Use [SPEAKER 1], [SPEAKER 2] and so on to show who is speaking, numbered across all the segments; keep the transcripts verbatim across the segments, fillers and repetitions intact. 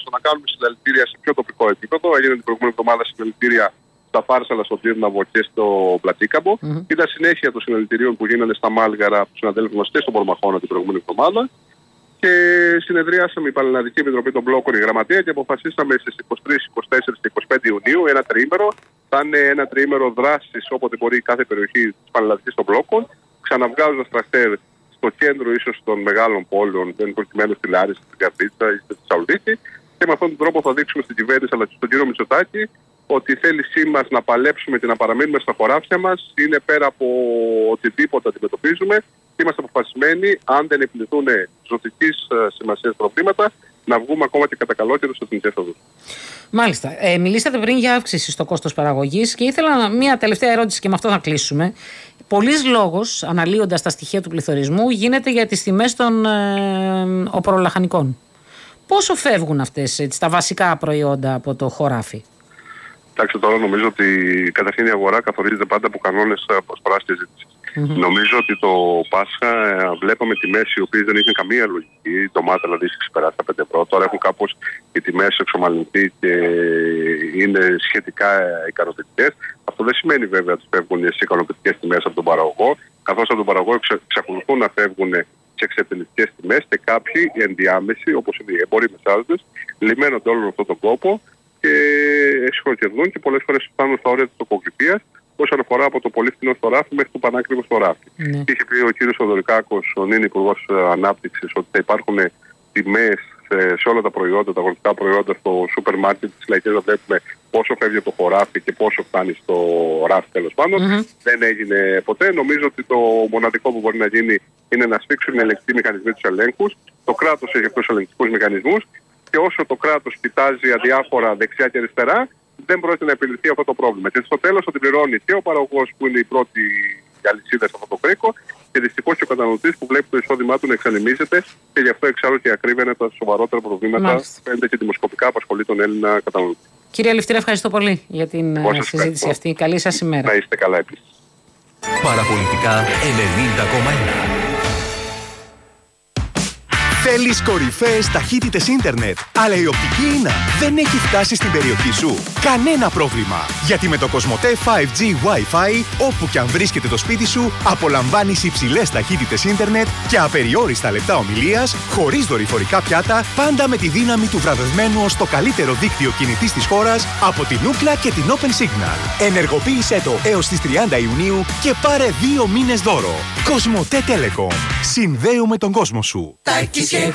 [SPEAKER 1] στο να κάνουμε συλλαλητήρια σε πιο τοπικό επίπεδο. Έγινε την προηγούμενη εβδομάδα συλλαλητήρια στα Φάρσαλα, στον Τύρναβο και στο Πλατίκαμπο. Mm-hmm. Ήταν συνέχεια των συλλαλητηρίων που γίνανε στα Μάλγαρα από τους συναδέλφους μας και στον Πορμαχώνα την προηγούμενη εβδομάδα. Και συνεδριάσαμε η Πανελλαδική Επιτροπή των Μπλόκων, η Γραμματεία, και αποφασίσαμε στις είκοσι τρεις, είκοσι τέσσερις και είκοσι πέντε Ιουνίου ένα τριήμερο. Θα είναι ένα τριήμερο δράσης όποτε μπορεί κάθε περιοχή της Πανελλαδικής των Μπλόκων, ξαναβγάζοντας τραστέρ στο κέντρο ίσως των μεγάλων πόλεων, δεν προκειμένου στη Λάρισα, στην Καρδίτσα ή στη Θεσσαλονίκη. Και με αυτόν τον τρόπο θα δείξουμε στην κυβέρνηση αλλά και στον κύριο Μητσοτάκη ότι η θέλησή μας να παλέψουμε και να παραμείνουμε στα χωράφια μας είναι πέρα από οτιδήποτε αντιμετωπίζουμε. Είμαστε αποφασισμένοι, αν δεν επιληθούν ζωτικής σημασίας προβλήματα, να βγούμε ακόμα και κατά καλό καιρό στις εθνικές οδούς.
[SPEAKER 2] Μάλιστα. Ε, μιλήσατε πριν για αύξηση στο κόστος παραγωγής και ήθελα μία τελευταία ερώτηση και με αυτό θα κλείσουμε. Πολλής λόγος, αναλύοντας τα στοιχεία του πληθωρισμού, γίνεται για τις τιμές των ε, οπωρολαχανικών. Πόσο φεύγουν αυτές έτσι, τα βασικά προϊόντα από το χωράφι?
[SPEAKER 1] Εντάξει, τώρα νομίζω ότι καταρχήν η αγορά καθορίζεται πάντα από κανόνες προσφοράς και ζήτησης. Mm-hmm. Νομίζω ότι το Πάσχα ε, βλέπαμε τιμές οι οποίες δεν είχαν καμία λογική. Η ντομάτα δηλαδή είχε ξεπεράσει τα πέντε ευρώ. Τώρα έχουν κάπως οι τιμές εξομαλυνθεί και είναι σχετικά ικανοποιητικές. Αυτό δεν σημαίνει βέβαια ότι φεύγουν σε ικανοποιητικές τιμές από τον παραγωγό, καθώς από τον παραγωγό εξακολουθούν να φεύγουν σε εξεπτελιστικές τιμές και κάποιοι ενδιάμεσοι, όπως είναι οι εμποροί μεσάζοντες, λιμένονται όλον αυτόν τον κόπο και εξοχοκερδούν και πολλές φορές φτάνουν στα όρια της τοκοκληπίας όσον αφορά από το πολύ φθηνό στο ράφι μέχρι το πανάκριβο στο ράφι. Ναι. Είχε πει ο κύριος Θοδωρικάκος, ο νυν Υπουργός Ανάπτυξης, ότι θα υπάρχουν τιμές σε, σε όλα τα προϊόντα, τα αγροτικά προϊόντα στο σούπερ μάρκετ της Λαϊκής, να βλέπουμε πόσο φεύγει από το χωράφι και πόσο φτάνει στο ράφι τέλος πάντων. Mm-hmm. Δεν έγινε ποτέ. Νομίζω ότι το μοναδικό που μπορεί να γίνει είναι να σφίξουν οι ελεγκτικοί μηχανισμοί τους ελέγχους. Το κράτος έχει αυτούς τους ελεγκτικούς μηχανισμούς και όσο το κράτος κοιτάζει αδιάφορα δεξιά και αριστερά, δεν πρόκειται να επιλυθεί αυτό το πρόβλημα. Και στο τέλος θα την πληρώνει και ο παραγωγός που είναι η πρώτη αλυσίδα σε αυτό το κρίκο και δυστυχώς και ο καταναλωτής που βλέπει το εισόδημά του να εξανεμίζεται και γι' αυτό εξάλλου και η ακρίβεια είναι τα σοβαρότερα προβλήματα που φαίνεται και δημοσκοπικά απασχολεί τον Έλληνα καταναλωτή. Κύριε Λευτήρα, ευχαριστώ πολύ για την Πώς συζήτηση αυτή. Καλή σας ημέρα. Να είστε καλά επίσης.
[SPEAKER 3] Παραπολιτικά ενενήντα κόμμα ένα.
[SPEAKER 4] Θέλεις κορυφαίες ταχύτητες ίντερνετ, αλλά η οπτική ίνα δεν έχει φτάσει στην περιοχή σου? Κανένα πρόβλημα! Γιατί με το Κοσμοτέ φάιβ τζι Wi-Fi, όπου και αν βρίσκεται το σπίτι σου, απολαμβάνεις υψηλές ταχύτητες ίντερνετ και απεριόριστα λεπτά ομιλίας, χωρίς δορυφορικά πιάτα, πάντα με τη δύναμη του βραβευμένου ως το καλύτερο δίκτυο κινητής της χώρας από την Ookla και την Open Signal. Ενεργοποίησέ το έως τις τριάντα Ιουνίου και πάρε δύο μήνες δώρο. Κοσμοτέ Telecom. Συνδέουμε τον κόσμο σου.
[SPEAKER 5] Και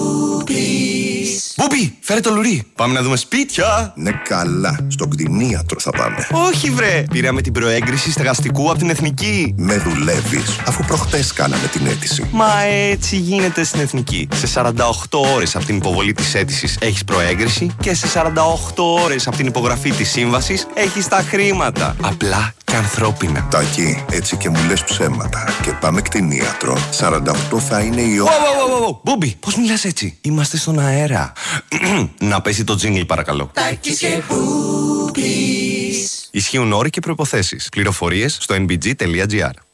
[SPEAKER 6] Μπούμπι, φέρε το λουρί. Πάμε να δούμε σπίτια.
[SPEAKER 7] Ναι, καλά. Στον κτηνίατρο θα πάμε.
[SPEAKER 6] Όχι, βρε. Πήραμε την προέγκριση στεγαστικού από την Εθνική.
[SPEAKER 7] Με δουλεύεις, αφού προχτές κάναμε την αίτηση.
[SPEAKER 6] Μα έτσι γίνεται στην Εθνική. Σε σαράντα οκτώ ώρες από την υποβολή της αίτησης έχεις προέγκριση και σε σαράντα οκτώ ώρες από την υπογραφή της σύμβασης έχεις τα χρήματα. Απλά και ανθρώπινα.
[SPEAKER 7] Τάκη, έτσι και μου λες ψέματα. Και πάμε κτηνίατρο. σαράντα οκτώ θα είναι η ώρα.
[SPEAKER 6] Μπούμπι, πώς μιλάς έτσι? Είμαστε στον αέρα. Να πέσει το τζίνγκλ παρακαλώ.
[SPEAKER 5] Τάκης και Μπούμπης.
[SPEAKER 6] Ισχύουν όροι και προϋποθέσεις. Πληροφορίες στο εν μπι τζι τελεία τζι άρ.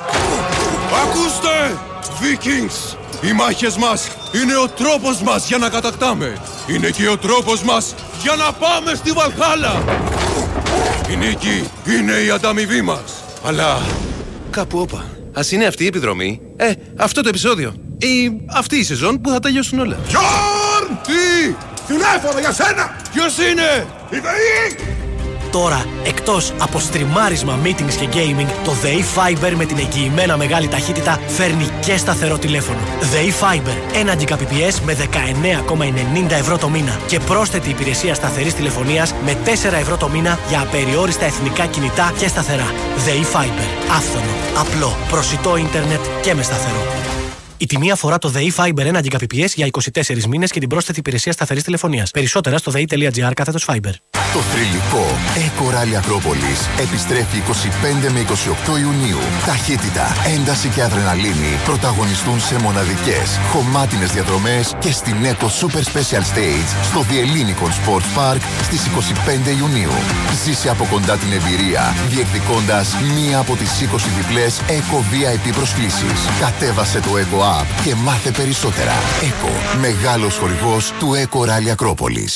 [SPEAKER 8] Ακούστε! Vikings! Οι μάχες μας είναι ο τρόπος μας για να κατακτάμε. Είναι και ο τρόπος μας για να πάμε στη Βαλχάλα. Η νίκη είναι η ανταμοιβή μας. Αλλά κάπου όπα. Ας είναι αυτή η επιδρομή. Ε, αυτό το επεισόδιο. Ή αυτή η σεζόν που θα τελειώσουν όλα. Γιόρν! Τι! Τηλέφωνο για σένα! Ποιος είναι? Η ΔΕΗ!
[SPEAKER 9] Τώρα, εκτός από στριμάρισμα, meetings και gaming, το ΔΕΗ Fiber με την εγγυημένα μεγάλη ταχύτητα φέρνει και σταθερό τηλέφωνο. ΔΕΗ Fiber, ένα Gbps με δεκαεννέα κόμμα ενενήντα ευρώ το μήνα και πρόσθετη υπηρεσία σταθερής τηλεφωνίας με τέσσερα ευρώ το μήνα για απεριόριστα εθνικά κινητά και σταθερά. ΔΕΗ Fiber, άφθονο, απλό, προσιτό ίντερνετ και με σταθερό. Η τιμή αφορά το ΔΕΗ Fiber ένα Gbps για είκοσι τέσσερις μήνες και την πρόσθετη υπηρεσία σταθερής τηλεφωνίας. Περισσότερα στο δei.gr κάθετος Fiber.
[SPEAKER 7] Το θρυλικό Eco Rally Ακρόπολης επιστρέφει είκοσι πέντε με είκοσι οκτώ Ιουνίου. Ταχύτητα, ένταση και αδρεναλίνη πρωταγωνιστούν σε μοναδικές, χωμάτινες διαδρομές και στην Eco Super Special Stage στο The Ellinikon Sports Park στις είκοσι πέντε Ιουνίου. Ζήσε από κοντά την εμπειρία, διεκδικώντας μία από τις είκοσι διπλές Eco βι άι πι προσκλήσεις. Κατέβασε το Eco App και μάθε περισσότερα. Eco, μεγάλος χορηγός του Eco Rally Ακρόπολης.